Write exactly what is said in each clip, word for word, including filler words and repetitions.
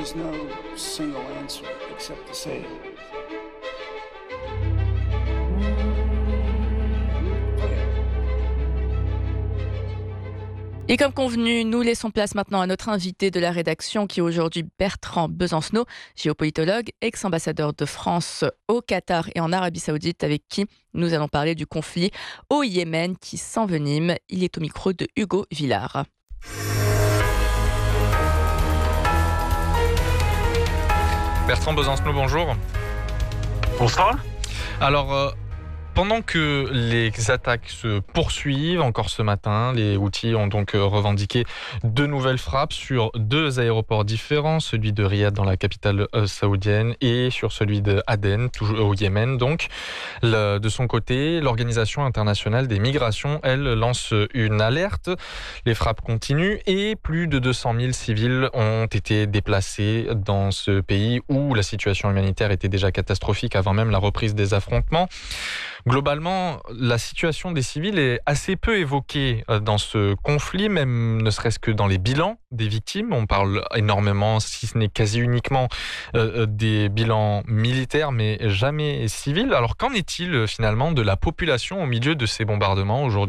There's no single answer except to say Et comme convenu, nous laissons place maintenant à notre invité de la rédaction qui est aujourd'hui Bertrand Besancenot, géopolitologue, ex-ambassadeur de France au Qatar et en Arabie Saoudite, avec qui nous allons parler du conflit au Yémen qui s'envenime. Il est au micro de Hugo Villard. Bertrand Besancenot, bonjour. Bonsoir. Alors, euh, pendant que les attaques se poursuivent, encore ce matin, les Houthis ont donc revendiqué de nouvelles frappes sur deux aéroports différents, celui de Riyad dans la capitale euh, saoudienne et sur celui de Aden, toujours au Yémen. Donc, le, de son côté, l'Organisation internationale des migrations, elle, lance une alerte. Les frappes continuent et plus de deux cent mille civils ont été déplacés dans ce pays où la situation humanitaire était déjà catastrophique avant même la reprise des affrontements. Globalement, la situation des civils est assez peu évoquée dans ce conflit, même ne serait-ce que dans les bilans des victimes. On parle énormément, si ce n'est quasi uniquement, euh, des bilans militaires, mais jamais civils. Alors qu'en est-il finalement de la population au milieu de ces bombardements aujourd'hui ?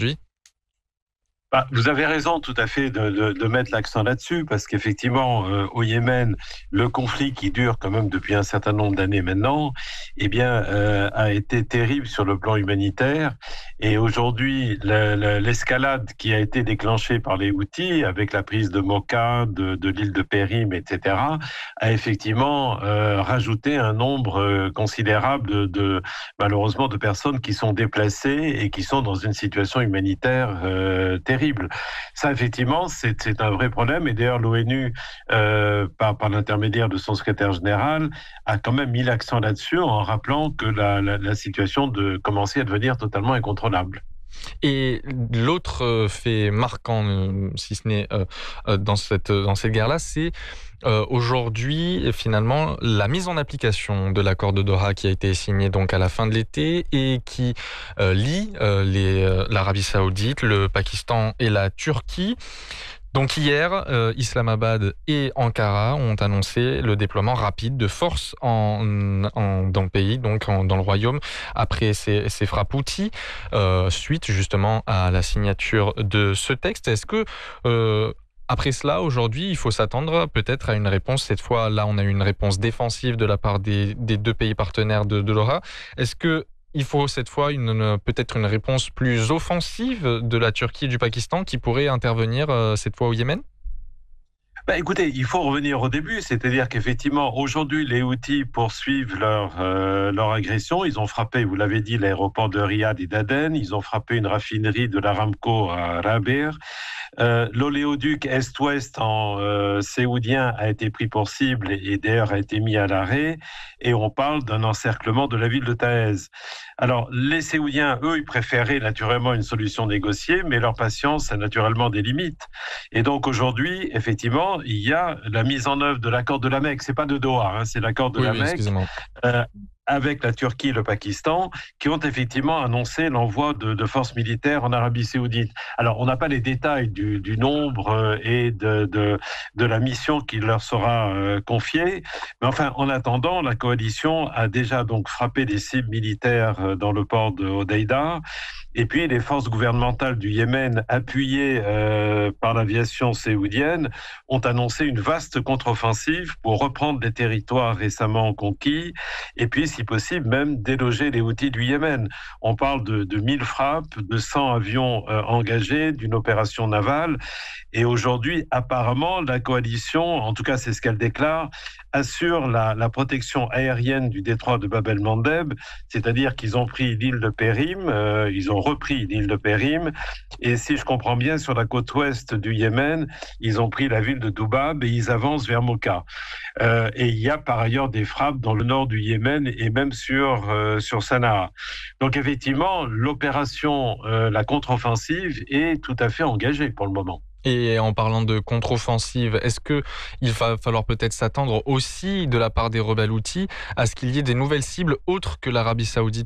Bah, vous avez raison tout à fait de, de, de mettre l'accent là-dessus, parce qu'effectivement, euh, au Yémen, le conflit qui dure quand même depuis un certain nombre d'années maintenant, eh bien, euh, a été terrible sur le plan humanitaire. Et aujourd'hui, la, la, l'escalade qui a été déclenchée par les Houthis, avec la prise de Mocha, de, de l'île de Périm, et cetera, a effectivement euh, rajouté un nombre euh, considérable de, de, malheureusement, de personnes qui sont déplacées et qui sont dans une situation humanitaire euh, terrible. Ça, effectivement, c'est, c'est un vrai problème. Et d'ailleurs, l'ONU, euh, par, par l'intermédiaire de son secrétaire général, a quand même mis l'accent là-dessus en rappelant que la, la, la situation de, commençait à devenir totalement incontrôlable. Et l'autre fait marquant, si ce n'est euh, dans cette, dans cette guerre-là, c'est euh, aujourd'hui, finalement, la mise en application de l'accord de Doha qui a été signé donc à la fin de l'été et qui euh, lie euh, les, euh, l'Arabie Saoudite, le Pakistan et la Turquie. Donc hier, euh, Islamabad et Ankara ont annoncé le déploiement rapide de forces en, en, dans le pays, donc en, dans le royaume, après ces, ces frappes Houthis, euh, suite justement à la signature de ce texte. Est-ce que, euh, après cela, aujourd'hui, il faut s'attendre peut-être à une réponse, cette fois, là, on a eu une réponse défensive de la part des, des deux pays partenaires de, de Doha. Est-ce que il faut cette fois une, peut-être une réponse plus offensive de la Turquie et du Pakistan qui pourrait intervenir euh, cette fois au Yémen ? Ben, écoutez, il faut revenir au début, c'est-à-dire qu'effectivement, aujourd'hui, les Houthis poursuivent leur, euh, leur agression. Ils ont frappé, vous l'avez dit, l'aéroport de Riyad et d'Aden. Ils ont frappé une raffinerie de l'Aramco à Rabigh. Euh, l'oléoduc Est-Ouest en euh, saoudien a été pris pour cible et, et d'ailleurs a été mis à l'arrêt. Et on parle d'un encerclement de la ville de Taïz. Alors, les Saoudiens, eux, ils préféraient naturellement une solution négociée, mais leur patience a naturellement des limites. Et donc aujourd'hui, effectivement, il y a la mise en œuvre de l'accord de la Mecque. C'est pas de Doha, hein, c'est l'accord de oui, la oui, Mecque. Euh, avec la Turquie et le Pakistan, qui ont effectivement annoncé l'envoi de, de forces militaires en Arabie Saoudite. Alors, on n'a pas les détails du, du nombre et de, de, de la mission qui leur sera euh, confiée, mais enfin, en attendant, la coalition a déjà donc frappé des cibles militaires dans le port de Hodeïda, et puis les forces gouvernementales du Yémen, appuyées euh, par l'aviation saoudienne, ont annoncé une vaste contre-offensive pour reprendre les territoires récemment conquis, et puis, si possible, même déloger les Houthis du Yémen. On parle de, de mille frappes, de cent avions euh, engagés, d'une opération navale. Et aujourd'hui, apparemment, la coalition, en tout cas c'est ce qu'elle déclare, assure la, la protection aérienne du détroit de Bab el-Mandeb, c'est-à-dire qu'ils ont pris l'île de Périm, euh, ils ont repris l'île de Périm, et si je comprends bien, sur la côte ouest du Yémen, ils ont pris la ville de Doubab et ils avancent vers Mocha. Euh, et il y a par ailleurs des frappes dans le nord du Yémen et même sur, euh, sur Sanaa. Donc effectivement, l'opération, euh, la contre-offensive est tout à fait engagée pour le moment. Et en parlant de contre-offensive, est-ce qu'il va falloir peut-être s'attendre aussi de la part des rebelles Houthis à ce qu'il y ait des nouvelles cibles autres que l'Arabie Saoudite ?